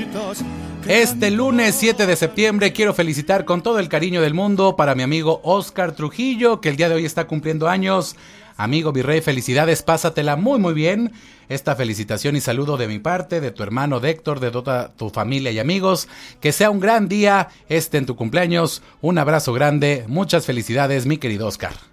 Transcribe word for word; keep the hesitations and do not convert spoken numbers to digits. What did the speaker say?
Este lunes siete de septiembre quiero felicitar con todo el cariño del mundo para mi amigo Oscar Trujillo, que el día de hoy está cumpliendo años. Amigo Virrey, felicidades, pásatela muy muy bien. Esta felicitación y saludo de mi parte, de tu hermano de Héctor, de toda tu familia y amigos. Que sea un gran día este en tu cumpleaños. Un abrazo grande, muchas felicidades, mi querido Oscar.